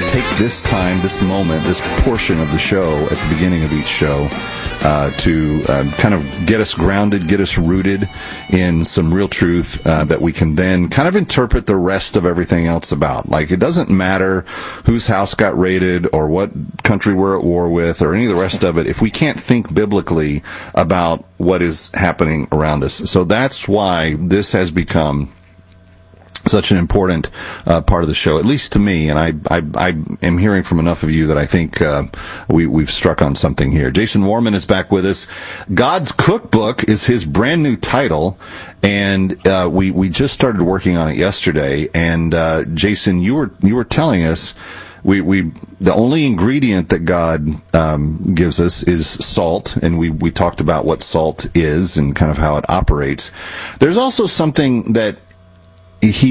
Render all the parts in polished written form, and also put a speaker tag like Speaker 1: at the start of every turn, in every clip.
Speaker 1: take this time, this moment, this portion of the show at the beginning of each show to kind of get us grounded, get us rooted in some real truth that we can then kind of interpret the rest of everything else about. Like, it doesn't matter whose house got raided or what country we're at war with or any of the rest of it if we can't think biblically about what is happening around us. So that's why this has become such an important part of the show, at least to me, and I am hearing from enough of you that I think we've struck on something here. Jason Warman is back with us. God's Cookbook is his brand new title, and we just started working on it yesterday. And Jason, you were telling us the only ingredient that God gives us is salt, and we talked about what salt is and kind of how it operates. There's also something that he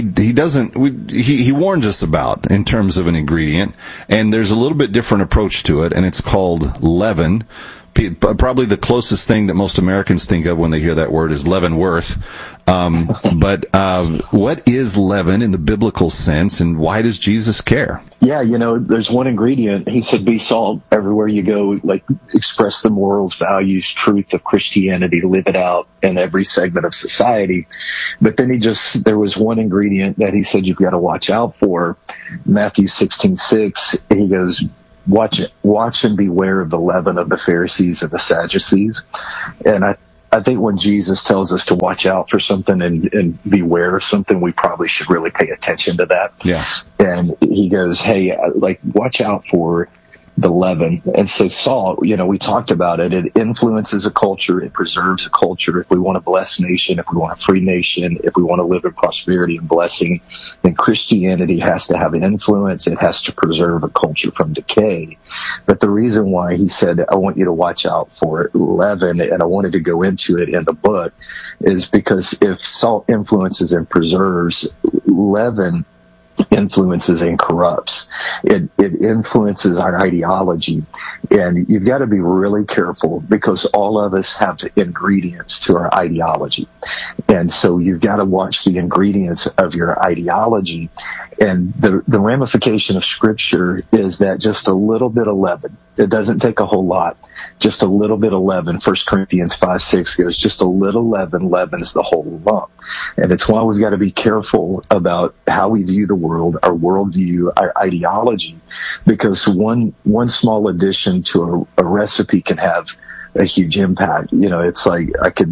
Speaker 1: warns us about in terms of an ingredient, and there's a little bit different approach to it, and it's called leaven. Probably the closest thing that most Americans think of when they hear that word is Leavenworth. But what is leaven in the biblical sense, and why does Jesus care?
Speaker 2: Yeah, there's one ingredient. He said, be salt everywhere you go, like express the morals, values, truth of Christianity, live it out in every segment of society. But then there was one ingredient that he said you've got to watch out for. Matthew 16:6, he goes, watch and beware of the leaven of the Pharisees and the Sadducees. And I think when Jesus tells us to watch out for something and beware of something, we probably should really pay attention to that.
Speaker 1: Yeah.
Speaker 2: And he goes, hey, watch out for the leaven. And so salt, we talked about it. It influences a culture. It preserves a culture. If we want a blessed nation, if we want a free nation, if we want to live in prosperity and blessing, then Christianity has to have an influence. It has to preserve a culture from decay. But the reason why he said, I want you to watch out for leaven, and I wanted to go into it in the book, is because if salt influences and preserves, leaven influences and corrupts. It influences our ideology. And you've got to be really careful because all of us have ingredients to our ideology. And so you've got to watch the ingredients of your ideology. And the ramification of Scripture is that just a little bit of leaven, it doesn't take a whole lot, just a little bit of leaven. 1 Corinthians 5:6 goes, just a little leaven leavens the whole lump. And it's why we've got to be careful about how we view the world, our worldview, our ideology, because one small addition to a recipe can have a huge impact. It's like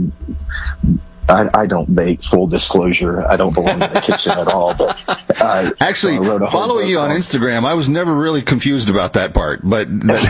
Speaker 2: I don't bake, full disclosure. I don't belong in the kitchen at all. But
Speaker 1: actually, following you on Instagram, I was never really confused about that part. But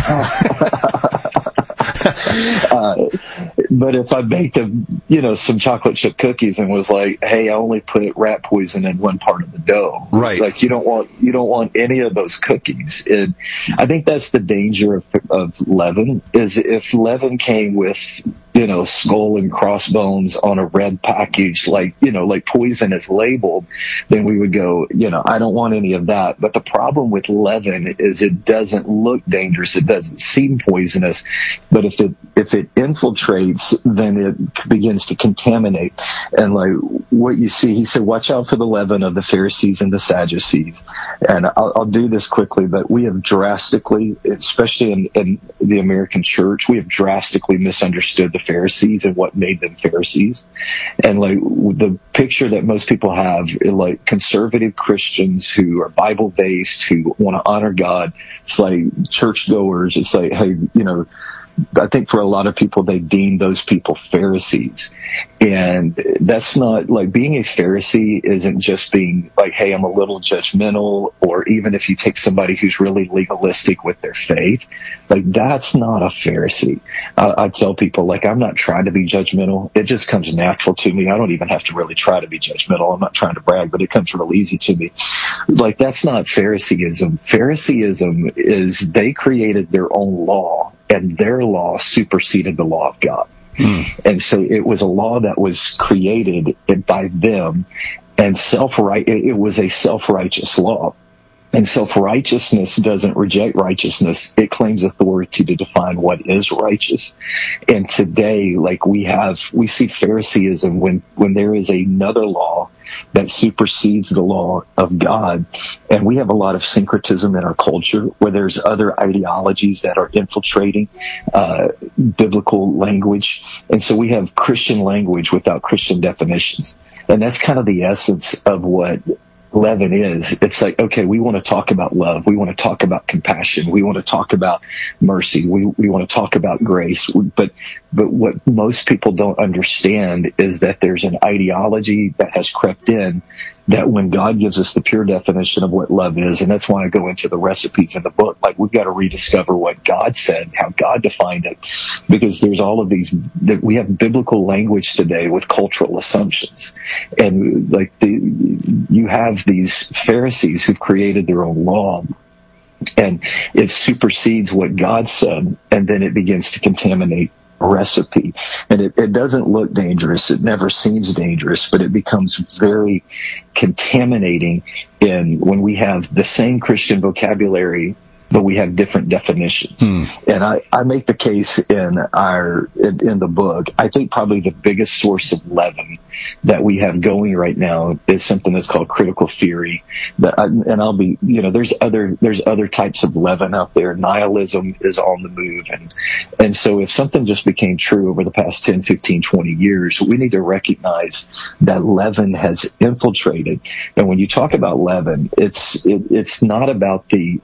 Speaker 2: but if I baked some chocolate chip cookies and was like, hey, I only put rat poison in one part of the dough,
Speaker 1: right?
Speaker 2: Like you don't want any of those cookies. And I think that's the danger of leaven, is if leaven came with skull and crossbones on a red package, like poison is labeled, then we would go, I don't want any of that. But the problem with leaven is it doesn't look dangerous. It doesn't seem poisonous. But if it infiltrates, then it begins to contaminate. And like what you see, he said, watch out for the leaven of the Pharisees and the Sadducees. And I'll do this quickly, but we have drastically, especially in the American church, we have drastically misunderstood the Pharisees and what made them Pharisees. And like the picture that most people have, like conservative Christians who are Bible based, who want to honor God, it's like churchgoers. It's like, hey, I think for a lot of people, they deem those people Pharisees. And that's not, like, being a Pharisee isn't just being like, hey, I'm a little judgmental, or even if you take somebody who's really legalistic with their faith, like, that's not a Pharisee. I tell people, like, I'm not trying to be judgmental. It just comes natural to me. I don't even have to really try to be judgmental. I'm not trying to brag, but it comes real easy to me. Like, that's not Phariseeism. Phariseeism is they created their own law, and their law superseded the law of God. And so it was a law that was created by them, and it was a self-righteous law. And self-righteousness doesn't reject righteousness. It claims authority to define what is righteous. And today, like we see Phariseeism when there is another law that supersedes the law of God. And we have a lot of syncretism in our culture where there's other ideologies that are infiltrating biblical language. And so we have Christian language without Christian definitions. And that's kind of the essence of what leaven is. It's like, okay, we want to talk about love. We want to talk about compassion. We want to talk about mercy. We want to talk about grace. But what most people don't understand is that there's an ideology that has crept in that when God gives us the pure definition of what love is, and that's why I go into the recipes in the book, like we've got to rediscover what God said, how God defined it, because there's all of these, we have biblical language today with cultural assumptions. And like you have these Pharisees who've created their own law, and it supersedes what God said, and then it begins to contaminate recipe. And it doesn't look dangerous. It never seems dangerous, but it becomes very contaminating when we have the same Christian vocabulary, but we have different definitions. And I make the case in the book. I think probably the biggest source of leaven that we have going right now is something that's called critical theory. There's other types of leaven out there. Nihilism is on the move. And so if something just became true over the past 10, 15, 20 years, we need to recognize that leaven has infiltrated. And when you talk about leaven, it's not about the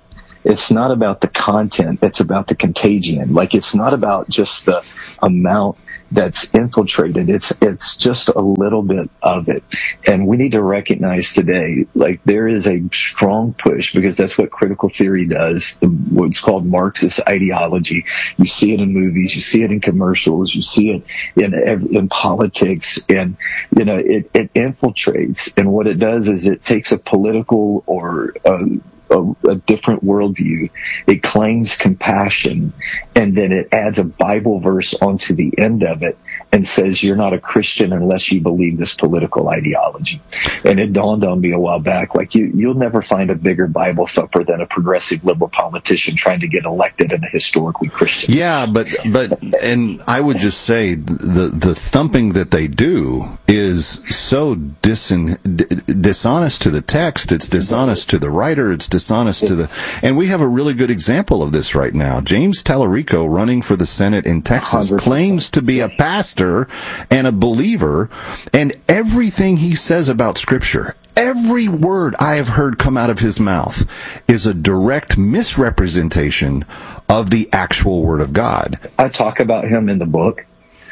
Speaker 2: content. It's about the contagion. Like, it's not about just the amount that's infiltrated. It's just a little bit of it. And we need to recognize today, like, there is a strong push, because that's what critical theory does, what's called Marxist ideology. You see it in movies, you see it in commercials, you see it in politics, and, it infiltrates. And what it does is it takes a political or a different worldview. It claims compassion, and then it adds a Bible verse onto the end of it and says you're not a Christian unless you believe this political ideology. And it dawned on me a while back, like you'll never find a bigger Bible thumper than a progressive liberal politician trying to get elected in a historically Christian.
Speaker 1: Yeah, but and I would just say the thumping that they do is so dishonest to the text. It's dishonest to the writer. It's dishonest to and we have a really good example of this right now. James Tallarico, running for the Senate in Texas, 100%. Claims to be a pastor and a believer, and everything he says about Scripture, every word I have heard come out of his mouth is a direct misrepresentation of the actual Word of God.
Speaker 2: I talk about him in the book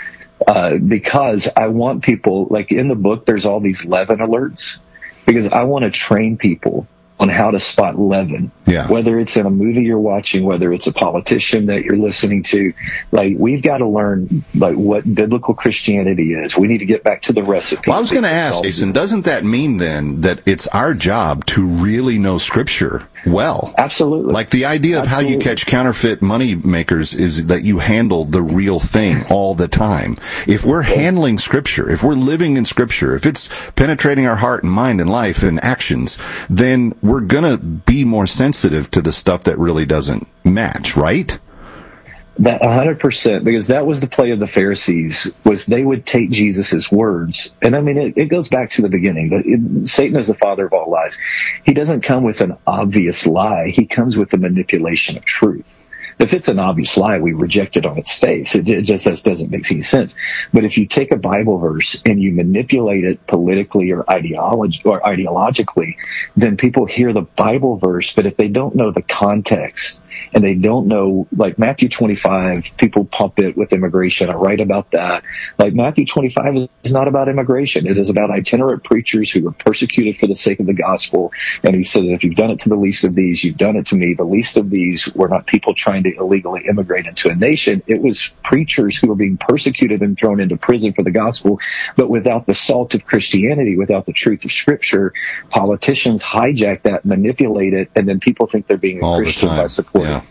Speaker 2: because I want people, like in the book, there's all these leaven alerts, because I want to train people on how to spot leaven.
Speaker 1: Yeah.
Speaker 2: Whether it's in a movie you're watching, whether it's a politician that you're listening to, like, we've got to learn like what biblical Christianity is. We need to get back to the recipe.
Speaker 1: Well, I was going to ask, Jason, doesn't that mean then that it's our job to really know Scripture well?
Speaker 2: Absolutely.
Speaker 1: Like, the idea of how you catch counterfeit money makers is that you handle the real thing all the time. If we're handling Scripture, if we're living in Scripture, if it's penetrating our heart and mind and life and actions, then we're going to be more sensitive to the stuff that really doesn't match, right?
Speaker 2: That 100%, because that was the play of the Pharisees, was they would take Jesus' words. And I mean, it goes back to the beginning. Satan is the father of all lies. He doesn't come with an obvious lie. He comes with a manipulation of truth. If it's an obvious lie, we reject it on its face. It just doesn't make any sense. But if you take a Bible verse and you manipulate it politically or ideologically, then people hear the Bible verse, but if they don't know the context, and they don't know, like Matthew 25, people pump it with immigration. I write about that. Like, Matthew 25 is not about immigration. It is about itinerant preachers who were persecuted for the sake of the gospel. And he says, if you've done it to the least of these, you've done it to me. The least of these were not people trying to illegally immigrate into a nation. It was preachers who were being persecuted and thrown into prison for the gospel. But without the salt of Christianity, without the truth of Scripture, politicians hijack that, manipulate it, and then people think they're being a Christian by supporting.
Speaker 1: Yeah.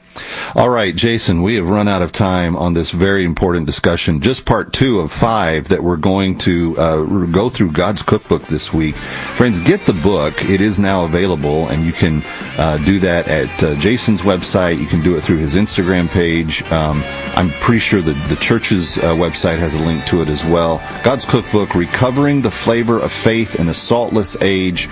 Speaker 1: All right, Jason, we have run out of time on this very important discussion. Just part 2 of 5 that we're going to go through God's Cookbook this week. Friends, get the book. It is now available, and you can do that at Jason's website. You can do it through his Instagram page. I'm pretty sure that the church's website has a link to it as well. God's Cookbook, Recovering the Flavor of Faith in a Saltless Age.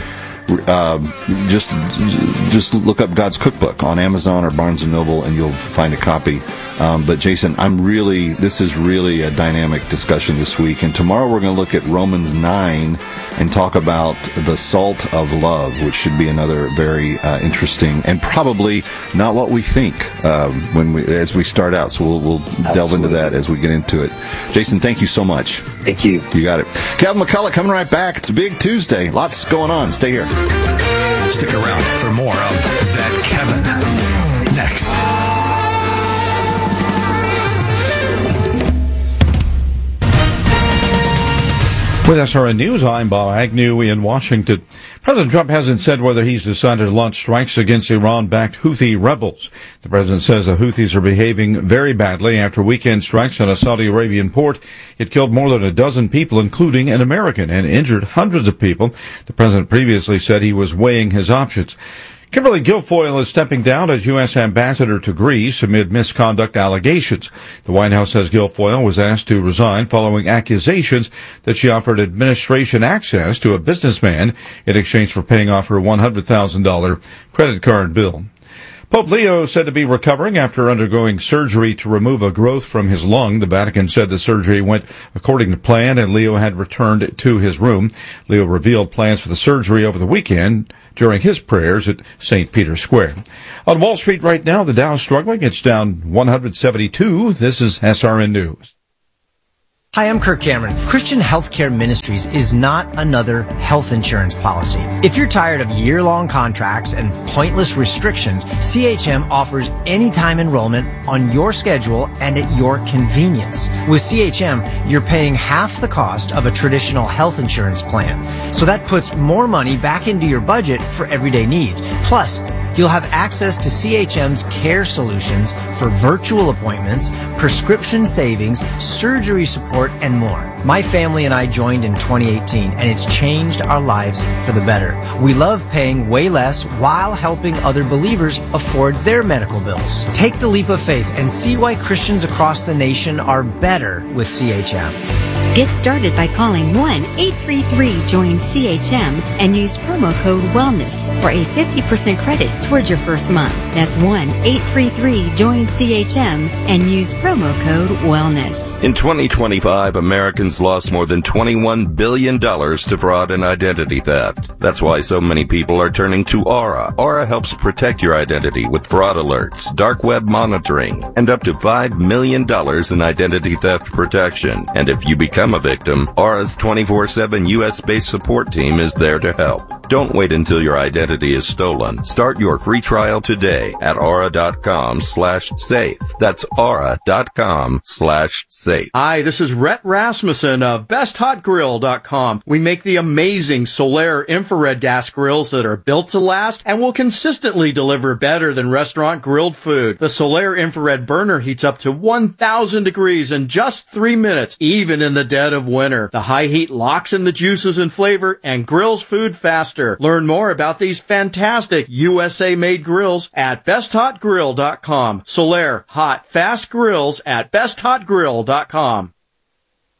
Speaker 1: Just look up God's Cookbook on Amazon or Barnes & Noble, and you'll find a copy. But Jason, this is really a dynamic discussion this week. And tomorrow we're going to look at Romans 9 and talk about the salt of love, which should be another very interesting and probably not what we think as we start out. So we'll delve into that as we get into it. Jason, thank you so much.
Speaker 2: Thank you.
Speaker 1: You got it. Calvin McCullough coming right back. It's a big Tuesday. Lots going on. Stay here.
Speaker 3: Stick around for more of That Kevin next.
Speaker 4: With SRN News, I'm Bob Agnew in Washington. President Trump hasn't said whether he's decided to launch strikes against Iran-backed Houthi rebels. The president says the Houthis are behaving very badly after weekend strikes on a Saudi Arabian port. It killed more than a dozen people, including an American, and injured hundreds of people. The president previously said he was weighing his options. Kimberly Guilfoyle is stepping down as U.S. ambassador to Greece amid misconduct allegations. The White House says Guilfoyle was asked to resign following accusations that she offered administration access to a businessman in exchange for paying off her $100,000 credit card bill. Pope Leo said to be recovering after undergoing surgery to remove a growth from his lung. The Vatican said the surgery went according to plan and Leo had returned to his room. Leo revealed plans for the surgery over the weekend during his prayers at St. Peter's Square. On Wall Street right now, the Dow is struggling. It's down 172. This is SRN News.
Speaker 5: Hi, I'm Kirk Cameron. Christian Healthcare Ministries is not another health insurance policy. If you're tired of year-long contracts and pointless restrictions, CHM offers anytime enrollment on your schedule and at your convenience. With CHM, you're paying half the cost of a traditional health insurance plan. So that puts more money back into your budget for everyday needs. Plus, you'll have access to CHM's care solutions for virtual appointments, prescription savings, surgery support, and more. My family and I joined in 2018, and it's changed our lives for the better. We love paying way less while helping other believers afford their medical bills. Take the leap of faith and see why Christians across the nation are better with CHM.
Speaker 6: Get started by calling 1-833-JOIN-CHM and use promo code WELLNESS for a 50% credit towards your first month. That's 1-833-JOIN-CHM and use promo code WELLNESS.
Speaker 7: In 2025, Americans lost more than $21 billion to fraud and identity theft. That's why so many people are turning to Aura. Aura helps protect your identity with fraud alerts, dark web monitoring, and up to $5 million in identity theft protection. And if you become a victim, Aura's 24/7 U.S.-based support team is there to help. Don't wait until your identity is stolen. Start your free trial today at aura.com/safe. That's aura.com/safe.
Speaker 8: Hi, this is Rhett Rasmussen of BestHotGrill.com. We make the amazing Solaire infrared gas grills that are built to last and will consistently deliver better than restaurant grilled food. The Solaire infrared burner heats up to 1,000 degrees in just 3 minutes, even in the dead of winter. The high heat locks in the juices and flavor and grills food faster. Learn more about these fantastic USA-made grills at BestHotGrill.com. Solaire, hot, fast grills at BestHotGrill.com.